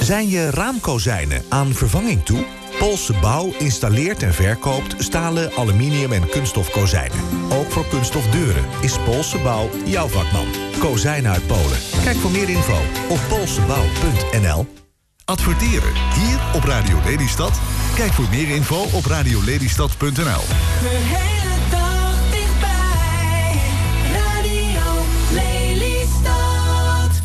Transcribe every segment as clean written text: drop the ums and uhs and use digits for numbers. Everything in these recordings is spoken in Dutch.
Zijn je raamkozijnen aan vervanging toe? Poolse Bouw installeert en verkoopt stalen, aluminium en kunststof kozijnen. Ook voor kunststof deuren is Poolse Bouw jouw vakman. Kozijnen uit Polen. Kijk voor meer info op poolsebouw.nl. Adverteren hier op Radio Lelystad? Kijk voor meer info op radiolelystad.nl. De hele dag dichtbij. Radio Lelystad.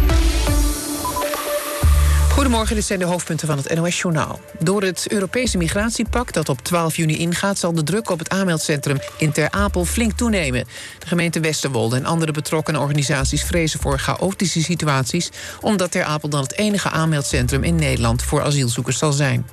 Goedemorgen, dit zijn de hoofdpunten van het NOS-journaal. Door het Europese migratiepact dat op 12 juni ingaat... zal de druk op het aanmeldcentrum in Ter Apel flink toenemen. De gemeente Westerwolde en andere betrokkenen organisaties... vrezen voor chaotische situaties... omdat Ter Apel dan het enige aanmeldcentrum in Nederland... voor asielzoekers zal zijn.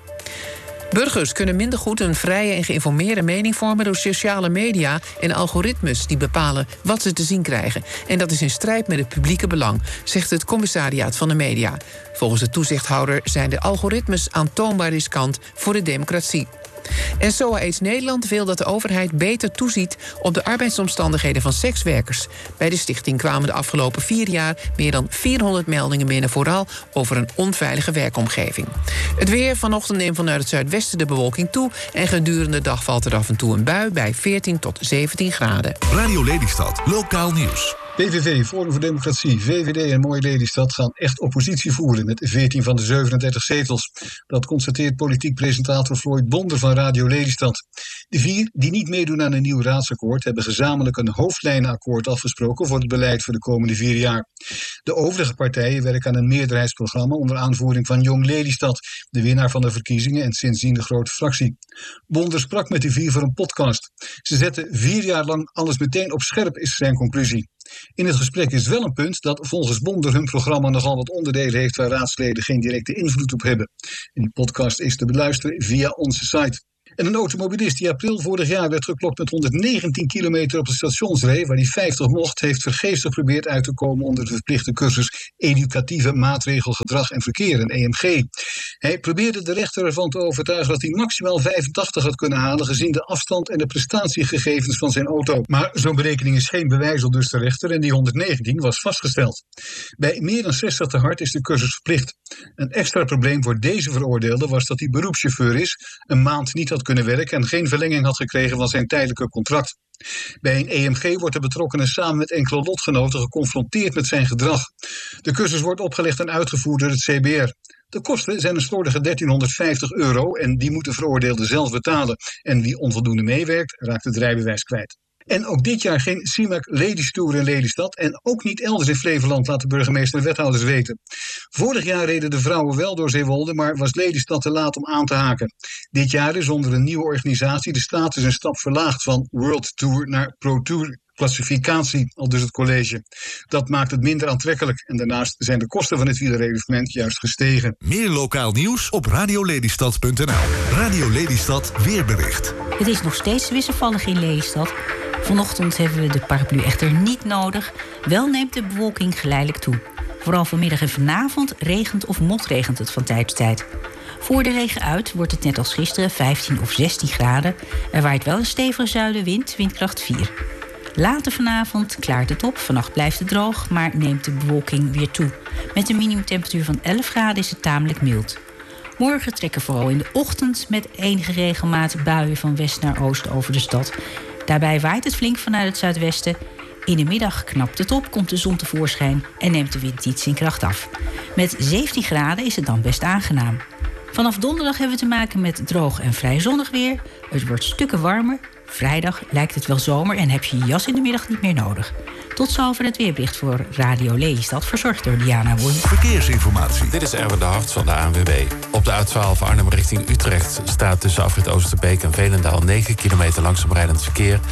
Burgers kunnen minder goed een vrije en geïnformeerde mening vormen... door sociale media en algoritmes die bepalen wat ze te zien krijgen. En dat is in strijd met het publieke belang, zegt het commissariaat van de media. Volgens de toezichthouder zijn de algoritmes aantoonbaar riskant voor de democratie. En SOA AIDS Nederland wil dat de overheid beter toeziet op de arbeidsomstandigheden van sekswerkers. Bij de stichting kwamen de afgelopen 4 jaar meer dan 400 meldingen binnen, vooral over een onveilige werkomgeving. Het weer: vanochtend neemt vanuit het zuidwesten de bewolking toe en gedurende de dag valt er af en toe een bui bij 14 tot 17 graden. Radio Lelystad, lokaal nieuws. PVV, Forum voor Democratie, VVD en Mooie Lelystad gaan echt oppositie voeren met 14 van de 37 zetels. Dat constateert politiek presentator Floyd Bonder van Radio Lelystad. De 4 die niet meedoen aan een nieuw raadsakkoord hebben gezamenlijk een hoofdlijnenakkoord afgesproken voor het beleid voor de komende 4 jaar. De overige partijen werken aan een meerderheidsprogramma onder aanvoering van Jong Lelystad, de winnaar van de verkiezingen en sindsdien de grote fractie. Bonder sprak met de 4 voor een podcast. Ze zetten 4 jaar lang alles meteen op scherp, is zijn conclusie. In het gesprek is wel een punt dat volgens Bonder hun programma nogal wat onderdelen heeft waar raadsleden geen directe invloed op hebben. En die podcast is te beluisteren via onze site. En een automobilist die april vorig jaar werd geklopt met 119 kilometer op de stationsrij, waar hij 50 mocht, heeft vergeefs geprobeerd uit te komen onder de verplichte cursus Educatieve Maatregel Gedrag en Verkeer, een EMG. Hij probeerde de rechter ervan te overtuigen dat hij maximaal 85 had kunnen halen, gezien de afstand en de prestatiegegevens van zijn auto. Maar zo'n berekening is geen bewijs, al dus de rechter, en die 119 was vastgesteld. Bij meer dan 60 te hard is de cursus verplicht. Een extra probleem voor deze veroordeelde was dat hij beroepschauffeur is, een maand niet had kunnen werken en geen verlenging had gekregen van zijn tijdelijke contract. Bij een EMG wordt de betrokkenen samen met enkele lotgenoten geconfronteerd met zijn gedrag. De cursus wordt opgelegd en uitgevoerd door het CBR. De kosten zijn een slordige €1350 en die moet de veroordeelde zelf betalen. En wie onvoldoende meewerkt, raakt het rijbewijs kwijt. En ook dit jaar geen CIMAC Ladies Tour in Lelystad en ook niet elders in Flevoland, laat de burgemeester en wethouders weten. Vorig jaar reden de vrouwen wel door Zeewolde, maar was Lelystad te laat om aan te haken. Dit jaar is onder een nieuwe organisatie de status een stap verlaagd van World Tour naar Pro Tour klassificatie, al dus het college. Dat maakt het minder aantrekkelijk en daarnaast zijn de kosten van het wielerreglement juist gestegen. Meer lokaal nieuws op radiolelystad.nl. Radio Lelystad weerbericht. Het is nog steeds wisselvallig in Lelystad. Vanochtend hebben we de paraplu echter niet nodig. Wel neemt de bewolking geleidelijk toe. Vooral vanmiddag en vanavond regent of motregent het van tijd tot tijd. Voor de regen uit wordt het net als gisteren 15 of 16 graden. Er waait wel een stevige zuidenwind, windkracht 4. Later vanavond klaart het op, vannacht blijft het droog, maar neemt de bewolking weer toe. Met een minimumtemperatuur van 11 graden is het tamelijk mild. Morgen trekken vooral in de ochtend met enige regelmaat buien van west naar oost over de stad. Daarbij waait het flink vanuit het zuidwesten. In de middag knapt het op, komt de zon tevoorschijn en neemt de wind iets in kracht af. Met 17 graden is het dan best aangenaam. Vanaf donderdag hebben we te maken met droog en vrij zonnig weer. Het wordt stukken warmer. Vrijdag lijkt het wel zomer en heb je je jas in de middag niet meer nodig. Tot zover het weerbericht voor Radio Lelystad, verzorgd door Diana Woei. Verkeersinformatie. Dit is Erwin de Hart van de ANWB. Op de A12 Arnhem richting Utrecht staat tussen afrit Oosterbeek en Veenendaal 9 kilometer langzaam rijdend verkeer.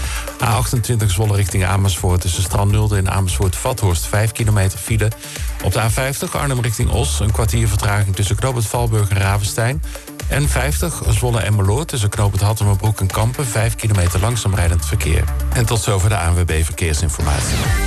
A28 Zwolle richting Amersfoort tussen Strandnulde en Amersfoort-Vathorst 5 kilometer file. Op de A50 Arnhem richting Os een kwartier vertraging tussen Knoop Valburg en Ravenstein. En 50 Zwolle en Meloord tussen Knoop Hattemerbroek en Kampen 5 kilometer langzaam rijdend verkeer. En tot zover de ANWB Verkeersinformatie.